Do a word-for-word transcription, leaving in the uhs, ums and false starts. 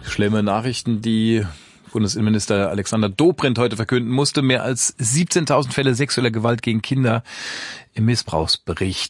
Schlimme Nachrichten, die Bundesinnenminister Alexander Dobrindt heute verkünden musste. Mehr als siebzehntausend Fälle sexueller Gewalt gegen Kinder im Missbrauchsbericht.